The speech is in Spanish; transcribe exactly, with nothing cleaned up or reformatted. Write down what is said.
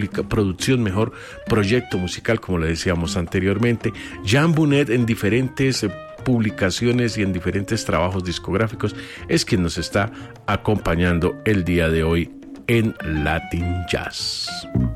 publica, producción, mejor proyecto musical, como le decíamos anteriormente. Jan Bonnet en diferentes eh, publicaciones y en diferentes trabajos discográficos es quien nos está acompañando el día de hoy en Latin Jazz.